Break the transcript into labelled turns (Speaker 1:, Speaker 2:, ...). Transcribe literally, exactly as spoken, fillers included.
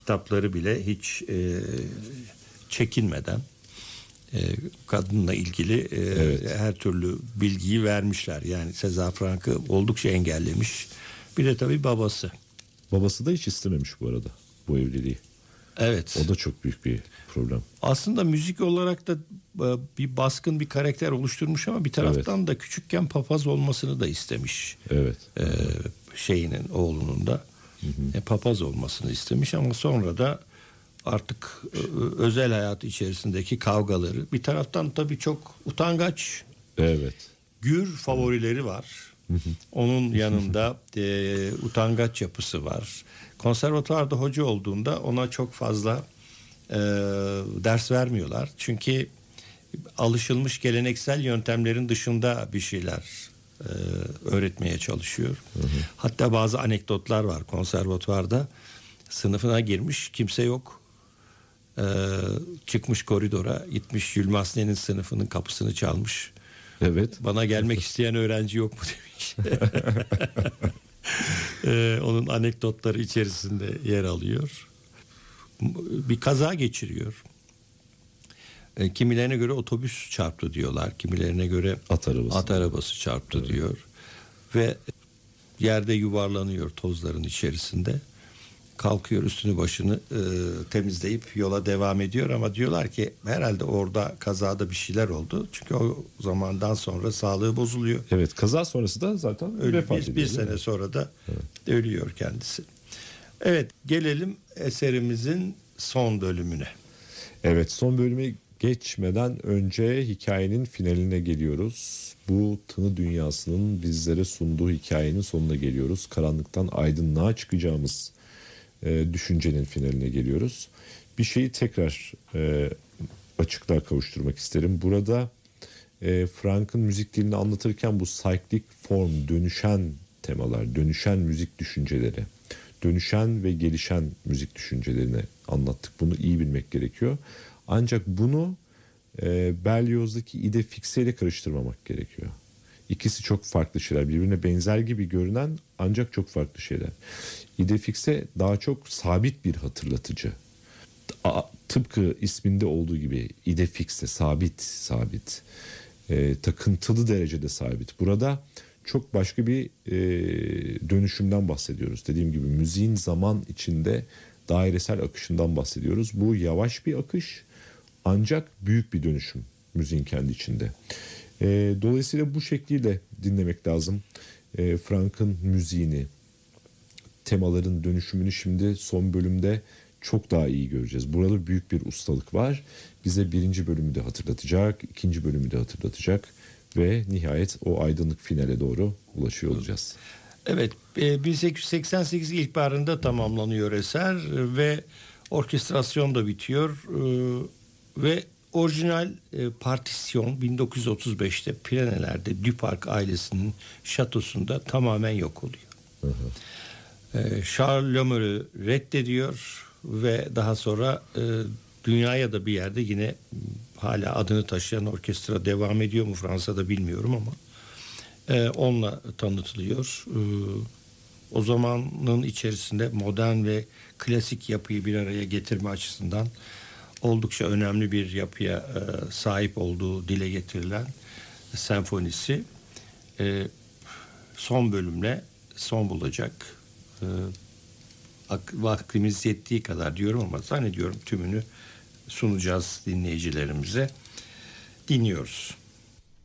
Speaker 1: Kitapları bile hiç e, çekinmeden e, kadınla ilgili e, evet. her türlü bilgiyi vermişler. Yani César Frank'ı oldukça engellemiş. Bir de tabii babası.
Speaker 2: Babası da hiç istememiş bu arada bu evliliği.
Speaker 1: Evet.
Speaker 2: O da çok büyük bir problem.
Speaker 1: Aslında müzik olarak da bir baskın bir karakter oluşturmuş ama bir taraftan evet. da küçükken papaz olmasını da istemiş.
Speaker 2: Evet.
Speaker 1: Ee, şeyinin oğlunun da hı hı. E, papaz olmasını istemiş ama sonra da artık özel hayatı içerisindeki kavgaları, bir taraftan tabii çok utangaç,
Speaker 2: evet.
Speaker 1: gür favorileri var. Hı hı. Onun yanında e, utangaç yapısı var. Konservatuvarda hoca olduğunda ona çok fazla e, ders vermiyorlar. Çünkü alışılmış geleneksel yöntemlerin dışında bir şeyler e, öğretmeye çalışıyor. Hı hı. Hatta bazı anekdotlar var konservatuvarda. Sınıfına girmiş, kimse yok. E, çıkmış koridora, gitmiş Yülmaz-Ne'nin sınıfının kapısını çalmış.
Speaker 2: Evet.
Speaker 1: Bana gelmek isteyen öğrenci yok mu demiş. ee, onun anekdotları içerisinde yer alıyor. Bir kaza geçiriyor. Ee, kimilerine göre otobüs çarptı diyorlar. Kimilerine göre
Speaker 2: at arabası,
Speaker 1: at arabası çarptı evet. diyor. Ve yerde yuvarlanıyor tozların içerisinde. Kalkıyor, üstünü başını e, temizleyip yola devam ediyor ama diyorlar ki herhalde orada kazada bir şeyler oldu. Çünkü o zamandan sonra sağlığı bozuluyor.
Speaker 2: Evet, kaza sonrası da zaten
Speaker 1: Ölü,
Speaker 2: vefat
Speaker 1: bir,
Speaker 2: ediyor.
Speaker 1: bir sene sonra da evet. ölüyor kendisi. Evet, gelelim eserimizin son bölümüne.
Speaker 2: Evet, son bölüme geçmeden önce hikayenin finaline geliyoruz. Bu Tını Dünyası'nın bizlere sunduğu hikayenin sonuna geliyoruz. Karanlıktan aydınlığa çıkacağımız e, düşüncenin finaline geliyoruz. Bir şeyi tekrar e, açıklığa kavuşturmak isterim. Burada e, Frank'ın müzik dilini anlatırken bu cyclic form, dönüşen temalar, dönüşen müzik düşünceleri, dönüşen ve gelişen müzik düşüncelerini anlattık. Bunu iyi bilmek gerekiyor. Ancak bunu e, Berlioz'daki ide fixe ile karıştırmamak gerekiyor. İkisi çok farklı şeyler. Birbirine benzer gibi görünen ancak çok farklı şeyler. İde fixe daha çok sabit bir hatırlatıcı. A, tıpkı isminde olduğu gibi ide fixe, sabit, sabit. E, takıntılı derecede sabit. Burada çok başka bir e, dönüşümden bahsediyoruz. Dediğim gibi müziğin zaman içinde dairesel akışından bahsediyoruz. Bu yavaş bir akış ancak büyük bir dönüşüm müziğin kendi içinde. E, dolayısıyla bu şekliyle dinlemek lazım. E, Frank'ın müziğini, temaların dönüşümünü şimdi son bölümde çok daha iyi göreceğiz. Burada büyük bir ustalık var. Bize birinci bölümü de hatırlatacak, ikinci bölümü de hatırlatacak ve nihayet o aydınlık finale doğru ulaşıyor olacağız.
Speaker 1: Evet, bin sekiz yüz seksen sekiz ilkbaharında tamamlanıyor eser ve orkestrasyon da bitiyor ve orijinal partisyon bin dokuz yüz otuz beşte Pireneler'de Duparc ailesinin şatosunda tamamen yok oluyor. Hı hı. Charles Lemer'ü reddediyor ve daha sonra dünyaya da bir yerde yine hala adını taşıyan orkestra devam ediyor mu Fransa'da bilmiyorum ama e, onunla tanıtılıyor. E, o zamanın içerisinde modern ve klasik yapıyı bir araya getirme açısından oldukça önemli bir yapıya e, sahip olduğu dile getirilen senfonisi e, son bölümle son bulacak. E, vaktimiz yettiği kadar diyorum ama zannediyorum tümünü sunacağız dinleyicilerimize. Dinliyoruz.